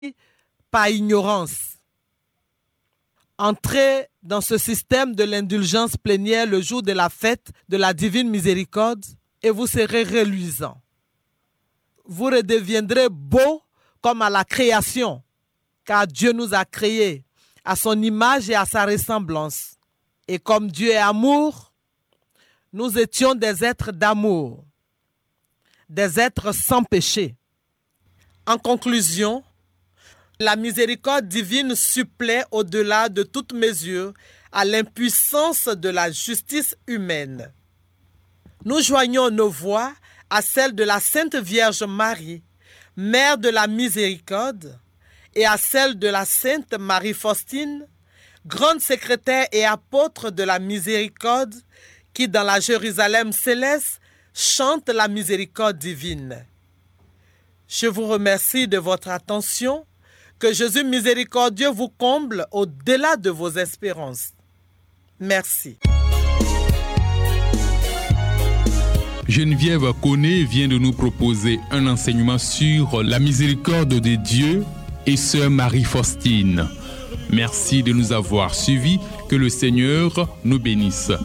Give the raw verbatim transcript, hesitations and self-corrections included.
par ignorance. Entrez dans ce système de l'indulgence plénière le jour de la fête de la divine miséricorde et vous serez reluisant. Vous redeviendrez beau comme à la création, car Dieu nous a créés à son image et à sa ressemblance. Et comme Dieu est amour, nous étions des êtres d'amour, des êtres sans péché. En conclusion, la miséricorde divine supplée au-delà de toute mesure à l'impuissance de la justice humaine. Nous joignons nos voix à celle de la Sainte Vierge Marie, Mère de la Miséricorde, et à celle de la Sainte Marie Faustine, grande secrétaire et apôtre de la miséricorde, qui dans la Jérusalem céleste chante la miséricorde divine. Je vous remercie de votre attention. Que Jésus miséricordieux vous comble au-delà de vos espérances. Merci. Geneviève Koné vient de nous proposer un enseignement sur la miséricorde de Dieu et sœur Marie Faustine. Merci de nous avoir suivis. Que le Seigneur nous bénisse.